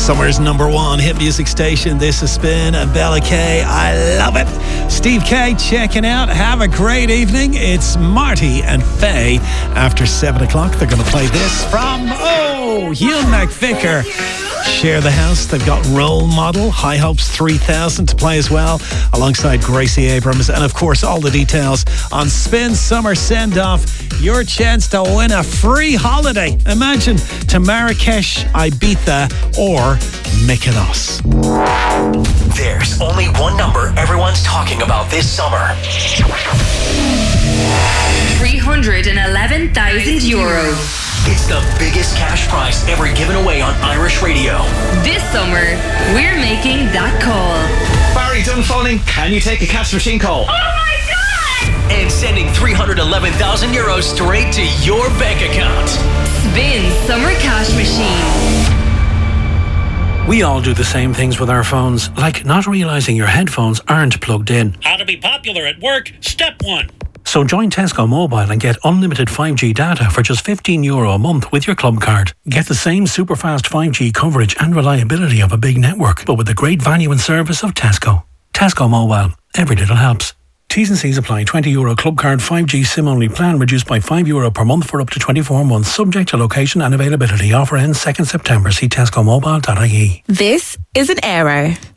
Summer's number one hit music station. This is Spin and Bella K. I love it. Steve K checking out. Have a great evening. It's Marty and Faye. After 7 o'clock, they're going to play this from, Hugh McVicker. Share the House. They've got Role Model, High Hopes 3000 to play as well, alongside Gracie Abrams. And of course, all the details on Spin Summer Send Off. Your chance to win a free holiday. Imagine to Marrakesh, Ibiza, or Mykonos. There's only one number everyone's talking about this summer. €311,000. It's the biggest cash prize ever given away on Irish radio. This summer, we're making that call. Barry Dunphoning, can you take a cash machine call? Oh my God! And sending €311,000 straight to your bank account. Spin Summer Cash Machine. We all do the same things with our phones, like not realising your headphones aren't plugged in. How to be popular at work, step 1. So join Tesco Mobile and get unlimited 5G data for just €15 a month with your club card. Get the same super fast 5G coverage and reliability of a big network, but with the great value and service of Tesco. Tesco Mobile. Every little helps. T's and C's apply. €20 club card 5G SIM-only plan reduced by €5 per month for up to 24 months, subject to location and availability. Offer ends 2nd September. See tescomobile.ie. This is an Aero.